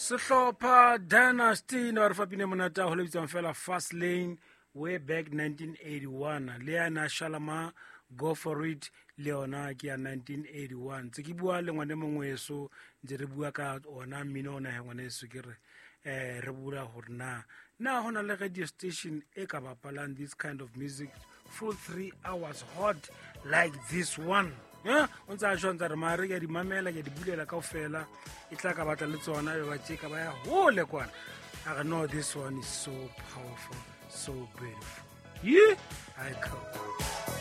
Sehlopha Dynasty no re fapine monata ho lebitsang fela Fast Lane way back 1981 le ya na Shalama Go For It le yona ke ya 1981 tse ke bua le ngwane mongweso ntse re bua ka ona mmino ona he ngwaneso ke re re bua hore na hona le radio station e ka bapalang this kind of music full 3 hours hot like this one. On tsa jonza re mare ya di mamela ya di bulela kaofela e tla ka batla le tsona yo ba tsheka ba ya hole kwana. I know this one is so powerful, so beautiful. I come.